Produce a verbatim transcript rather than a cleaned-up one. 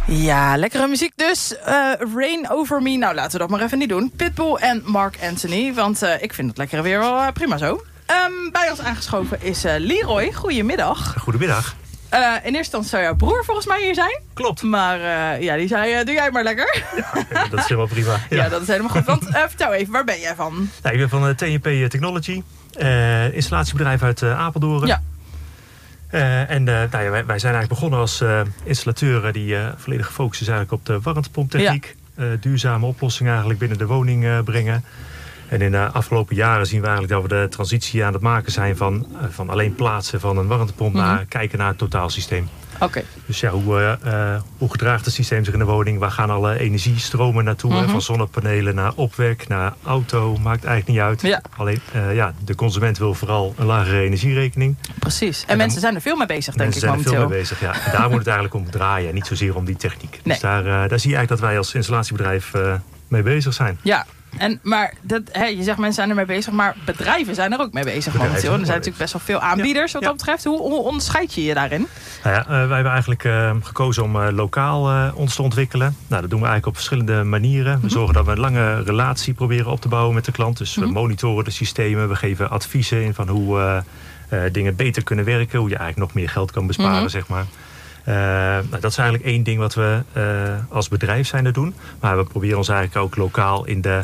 Ja, lekkere muziek dus. Uh, Rain Over Me. Nou, laten we dat maar even niet doen. Pitbull en Mark Anthony. Want uh, ik vind het lekkere weer wel uh, prima zo. Um, bij ons aangeschoven is uh, Leroy. Goedemiddag. Goedemiddag. Uh, in eerste instantie zou jouw broer volgens mij hier zijn. Klopt. Maar uh, ja, die zei, uh, doe jij maar lekker. Ja, dat is helemaal prima. Ja, ja dat is helemaal goed. Want uh, vertel even, waar ben jij van? Nou, ik ben van uh, T en P Technology. Uh, installatiebedrijf uit uh, Apeldoorn. Ja. Uh, en uh, nou ja, wij, wij zijn eigenlijk begonnen als uh, installateuren die uh, volledig gefocust is eigenlijk op de warmtepomptechniek. Ja. Uh, duurzame oplossingen eigenlijk binnen de woning uh, brengen. En in de afgelopen jaren zien we eigenlijk dat we de transitie aan het maken zijn van, uh, van alleen plaatsen van een warmtepomp mm-hmm. naar kijken naar het totaalsysteem. Oké. Okay. Dus ja, hoe, uh, hoe gedraagt het systeem zich in de woning? Waar gaan alle energiestromen naartoe? Mm-hmm. Van zonnepanelen naar opwek, naar auto, maakt eigenlijk niet uit. Ja. Alleen uh, ja, de consument wil vooral een lagere energierekening. Precies. En, en mensen zijn er veel mee bezig, denk ik momenteel. Mensen zijn er veel mee bezig, ja. En daar moet het eigenlijk om draaien, niet zozeer om die techniek. Nee. Dus daar, uh, daar zie je eigenlijk dat wij als installatiebedrijf uh, mee bezig zijn. Ja. En, maar dat, hè, je zegt mensen zijn er mee bezig, maar bedrijven zijn er ook mee bezig momenteel. Er zijn natuurlijk best wel veel aanbieders wat ja. dat betreft. Hoe, hoe onderscheid je je daarin? Nou ja, uh, wij hebben eigenlijk uh, gekozen om uh, lokaal uh, ons te ontwikkelen. Nou, dat doen we eigenlijk op verschillende manieren. We mm-hmm. zorgen dat we een lange relatie proberen op te bouwen met de klant. Dus mm-hmm. we monitoren de systemen, we geven adviezen in van hoe uh, uh, dingen beter kunnen werken. Hoe je eigenlijk nog meer geld kan besparen, mm-hmm. zeg maar. Uh, nou, dat is eigenlijk één ding wat we uh, als bedrijf zijn te doen. Maar we proberen ons eigenlijk ook lokaal in de